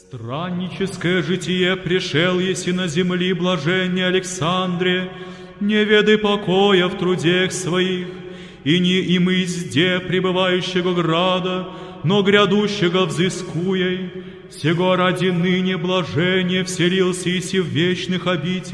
Странническое житие пришел еси на земли блаженне Александре, не веды покоя в трудех своих, и не им изде пребывающего града, но грядущего взыскуей, сего ради ныне блажение вселился еси в вечных обителях,